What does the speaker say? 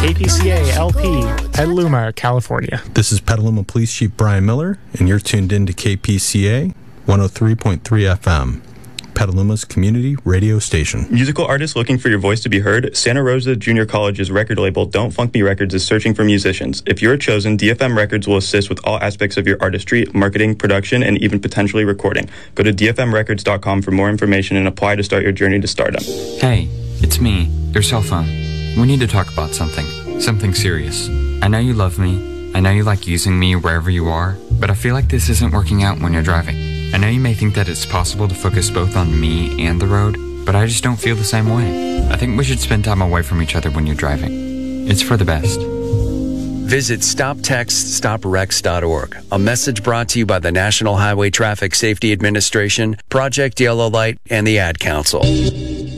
KPCA LP, Petaluma, California. This is Petaluma Police Chief Brian Miller, and you're tuned in to KPCA 103.3 FM, Petaluma's community radio station. Musical artists looking for your voice to be heard? Santa Rosa Junior College's record label, Don't Funk Me Records, is searching for musicians. If you're chosen, DFM Records will assist with all aspects of your artistry, marketing, production, and even potentially recording. Go to dfmrecords.com for more information and apply to start your journey to stardom. Hey, it's me, your cell phone. We need to talk about something serious. I know you love me. I know you like using me wherever you are, but I feel like this isn't working out when you're driving. I know you may think that it's possible to focus both on me and the road, but I just don't feel the same way. I think we should spend time away from each other when you're driving. It's for the best. Visit StopTextStopWrecks.org. A message brought to you by the National Highway Traffic Safety Administration, Project Yellow Light, and the Ad Council.